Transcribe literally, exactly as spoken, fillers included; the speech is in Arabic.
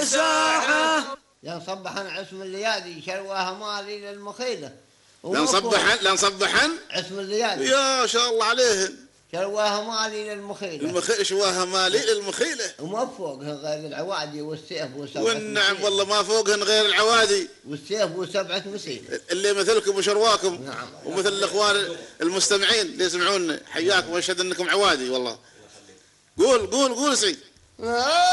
الساحة. لنصبحن عصم الليادي شرواها مالي للمخيلة. لنصبحن لنصبحن عصم الليادي يا شاء الله عليهن شرواها مالي للمخيلة. المخ... شواها مالي للمخيلة. وما فوقها غير العوادي والسيف وسبعة. والنعم والله ما فوقهن غير العوادي والسيف وسبعة مسيل اللي مثلكم وشرواكم. نعم. ومثل الاخوان المستمعين اللي يسمعون حياكم واشهد انكم عوادي والله. قول قول قول سعيد.